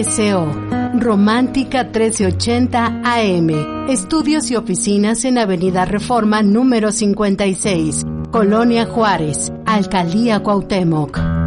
SO. Romántica 1380 AM. Estudios y oficinas en Avenida Reforma número 56, Colonia Juárez, Alcaldía Cuauhtémoc.